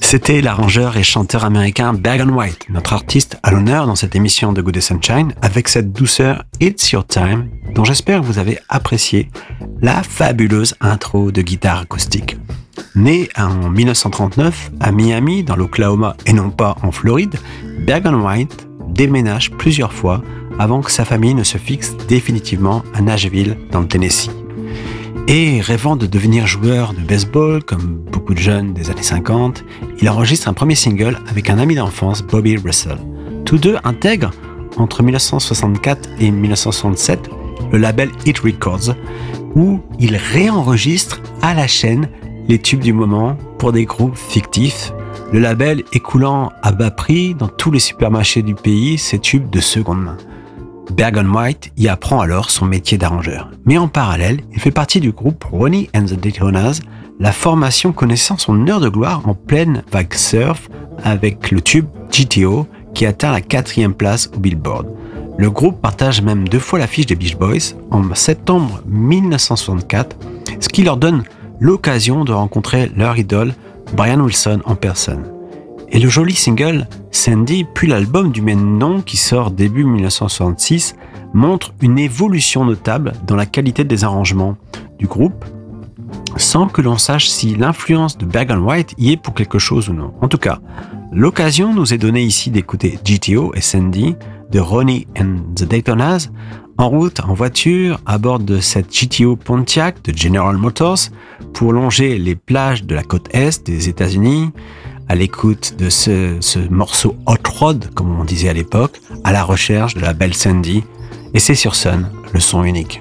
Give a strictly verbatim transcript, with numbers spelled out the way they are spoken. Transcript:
C'était l'arrangeur et chanteur américain Berg White, notre artiste à l'honneur dans cette émission de Good Day Sunshine, avec cette douceur It's Your Time, dont j'espère que vous avez apprécié la fabuleuse intro de guitare acoustique. Né en dix-neuf cent trente-neuf à Miami, dans l'Oklahoma et non pas en Floride, Berg White déménage plusieurs fois avant que sa famille ne se fixe définitivement à Nashville, dans le Tennessee. Et rêvant de devenir joueur de baseball, comme beaucoup de jeunes des années cinquante, il enregistre un premier single avec un ami d'enfance, Bobby Russell. Tous deux intègrent, entre dix-neuf cent soixante-quatre et dix-neuf cent soixante-sept, le label Hit Records, où ils réenregistrent à la chaîne les tubes du moment pour des groupes fictifs, le label écoulant à bas prix dans tous les supermarchés du pays ces tubes de seconde main. Berg White y apprend alors son métier d'arrangeur. Mais en parallèle, il fait partie du groupe Ronnie and the Daytonas, la formation connaissant son heure de gloire en pleine vague surf avec le tube G T O qui atteint la quatrième place au Billboard. Le groupe partage même deux fois l'affiche des Beach Boys en septembre dix-neuf cent soixante-quatre, ce qui leur donne l'occasion de rencontrer leur idole Brian Wilson en personne. Et le joli single Sandy, puis l'album du même nom qui sort début dix-neuf cent soixante-six, montre une évolution notable dans la qualité des arrangements du groupe, sans que l'on sache si l'influence de Berg White y est pour quelque chose ou non. En tout cas, l'occasion nous est donnée ici d'écouter G T O et Sandy de Ronnie and the Daytonas en route, en voiture, à bord de cette G T O Pontiac de General Motors pour longer les plages de la côte est des États-Unis, à l'écoute de ce, ce morceau Hot Rod, comme on disait à l'époque, à la recherche de la belle Sandy. Et c'est sur Sun, le son unique.